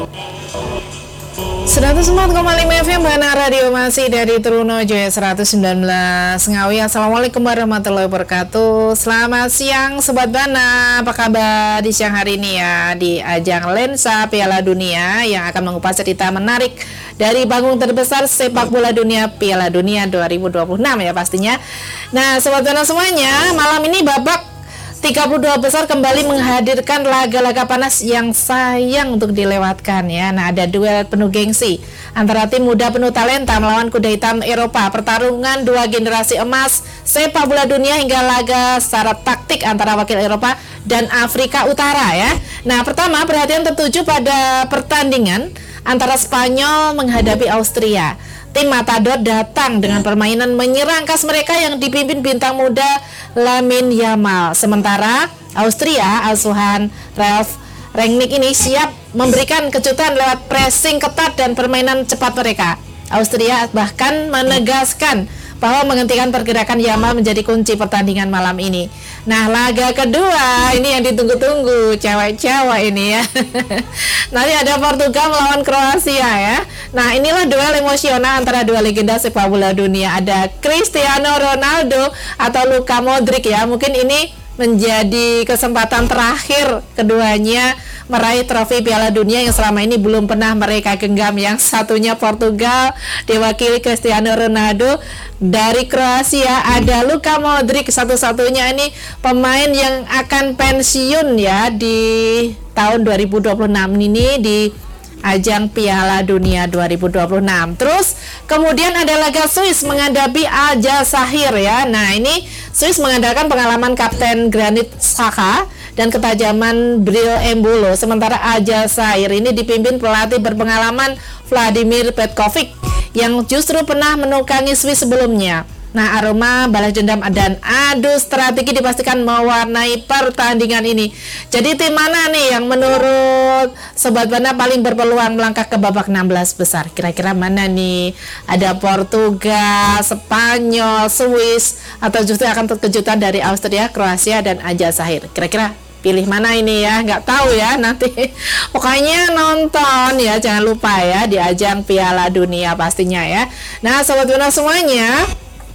104,5 FM Bana Radio masih dari Trunojoyo 119 Ngawi. Assalamualaikum warahmatullahi wabarakatuh. Selamat siang Sobat Bana. Apa kabar di siang hari ini ya, di ajang Lensa Piala Dunia yang akan mengupas cerita menarik dari panggung terbesar sepak bola dunia Piala Dunia 2026 ya pastinya. Nah Sobat Bana semuanya, malam ini babak 32 besar kembali menghadirkan laga-laga panas yang sayang untuk dilewatkan ya. Nah, ada duel penuh gengsi antara tim muda penuh talenta melawan kuda hitam Eropa. Pertarungan dua generasi emas sepak bola dunia hingga laga secara taktik antara wakil Eropa dan Afrika Utara ya. Nah, pertama perhatian tertuju pada pertandingan antara Spanyol menghadapi Austria. Tim Matador datang dengan permainan menyerang khas mereka yang dipimpin bintang muda Lamine Yamal. Sementara Austria, asuhan Ralf Rangnick ini siap memberikan kejutan lewat pressing ketat dan permainan cepat mereka. Austria bahkan menegaskan bahwa menghentikan pergerakan Yamal menjadi kunci pertandingan malam ini. Nah, laga kedua ini yang ditunggu-tunggu cewek-cewek ini ya. Nanti ada Portugal melawan Kroasia ya. Nah, inilah duel emosional antara dua legenda sepak bola dunia. Ada Cristiano Ronaldo atau Luka Modric ya. Mungkin ini menjadi kesempatan terakhir keduanya meraih trofi Piala Dunia yang selama ini belum pernah mereka genggam. Yang satunya Portugal diwakili Cristiano Ronaldo, dari Kroasia ada Luka Modric, satu-satunya ini pemain yang akan pensiun ya di tahun 2026 ini di ajang Piala Dunia 2026. Terus kemudian ada laga Swiss menghadapi Aljazair ya. Nah, ini Swiss mengandalkan pengalaman Kapten Granit Xhaka dan ketajaman Bril Embolo. Sementara Aljazair ini dipimpin pelatih berpengalaman Vladimir Petkovic yang justru pernah menukangi Swiss sebelumnya. Nah, aroma balas dendam dan adu strategi dipastikan mewarnai pertandingan ini. Jadi tim mana nih yang menurut Sobat Bana paling berpeluang melangkah ke babak 16 besar? Kira-kira mana nih? Ada Portugal, Spanyol, Swiss, atau justru akan kejutan dari Austria, Kroasia, dan Aljazair? Kira-kira pilih mana ini ya? Nggak tahu ya nanti. Pokoknya nonton ya, jangan lupa ya di ajang Piala Dunia pastinya ya. Nah, Sobat Bana semuanya,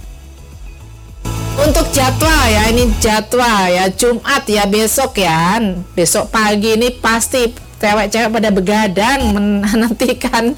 untuk jadwal ya, ini jadwal ya, Jumat ya, besok ya, besok pagi ini pasti cewek-cewek pada begadang menantikan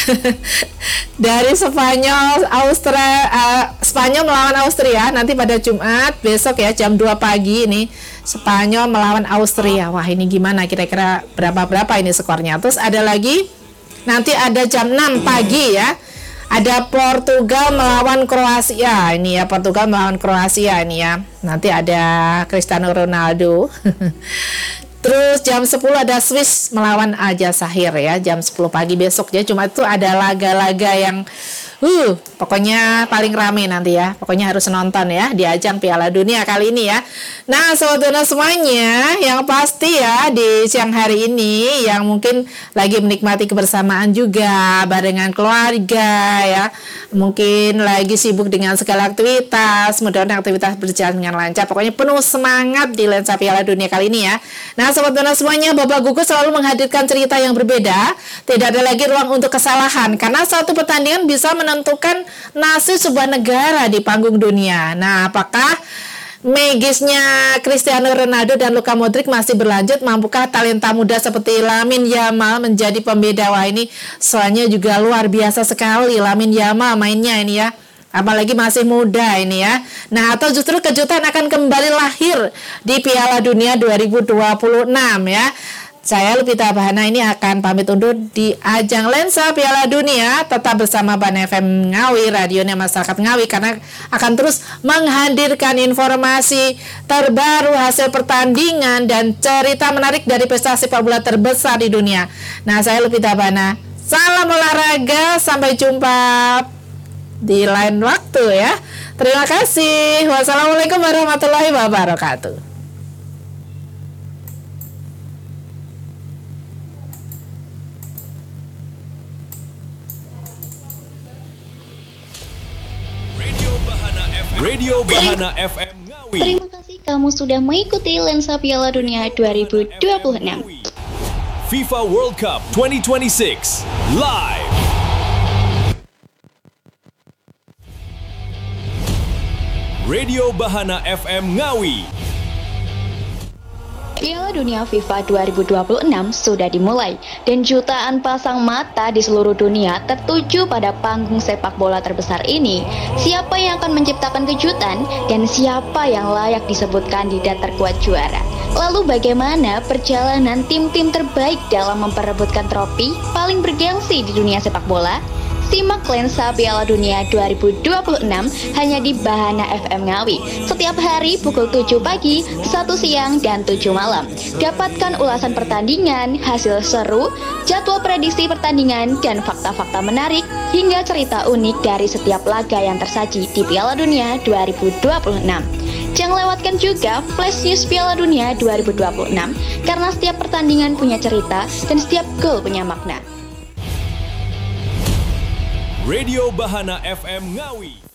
dari Spanyol Spanyol melawan Austria nanti pada Jumat besok ya, jam 2 pagi ini Spanyol melawan Austria. Wah, ini gimana kira-kira berapa ini skornya? Terus ada lagi nanti ada jam 6 pagi ya, ada Portugal melawan Kroasia. Ini ya, Portugal melawan Kroasia ini ya. Nanti ada Cristiano Ronaldo. Terus jam 10 ada Swiss melawan Aljazair ya, jam 10 pagi besok ya. Cuma itu ada laga-laga yang pokoknya paling rame nanti ya. Pokoknya harus nonton ya di ajang Piala Dunia kali ini ya. Nah, Sobat Bana semuanya, yang pasti ya di siang hari ini yang mungkin lagi menikmati kebersamaan juga barengan keluarga ya. Mungkin lagi sibuk dengan segala aktivitas, mudah-mudahan aktivitas berjalan dengan lancar. Pokoknya penuh semangat di Lensa Piala Dunia kali ini ya. Nah, Sobat Bana semuanya, Bapak Gugus selalu menghadirkan cerita yang berbeda. Tidak ada lagi ruang untuk kesalahan karena satu pertandingan bisa menentukan nasib sebuah negara di panggung dunia. Nah, apakah magisnya Cristiano Ronaldo dan Luka Modric masih berlanjut? Mampukah talenta muda seperti Lamine Yamal menjadi pembeda? Wah, ini soalnya juga luar biasa sekali Lamine Yamal mainnya ini ya. Apalagi masih muda ini ya. Nah, atau justru kejutan akan kembali lahir di Piala Dunia 2026 ya. Saya Lupita Bahana ini akan pamit undur di ajang Lensa Piala Dunia. Tetap bersama Ban FM Ngawi, radionya masyarakat Ngawi, karena akan terus menghadirkan informasi terbaru, hasil pertandingan, dan cerita menarik dari pesta sepak bola terbesar di dunia. Nah, saya Lupita Bahana, salam olahraga, sampai jumpa di lain waktu ya. Terima kasih. Wassalamualaikum warahmatullahi wabarakatuh. Radio Bahana FM Ngawi. Terima kasih kamu sudah mengikuti Lensa Piala Dunia 2026. FIFA World Cup 2026 live. Radio Bahana FM Ngawi. Piala Dunia FIFA 2026 sudah dimulai dan jutaan pasang mata di seluruh dunia tertuju pada panggung sepak bola terbesar ini. Siapa yang akan menciptakan kejutan dan siapa yang layak disebut kandidat terkuat juara? Lalu bagaimana perjalanan tim-tim terbaik dalam memperebutkan trofi paling bergengsi di dunia sepak bola? Simak lensa Piala Dunia 2026 hanya di Bahana FM Ngawi setiap hari pukul 7 pagi, 1 siang, dan 7 malam. Dapatkan ulasan pertandingan, hasil seru, jadwal prediksi pertandingan, dan fakta-fakta menarik hingga cerita unik dari setiap laga yang tersaji di Piala Dunia 2026. Jangan lewatkan juga Flash News Piala Dunia 2026 karena setiap pertandingan punya cerita dan setiap gol punya makna. Radio Bahana FM Ngawi.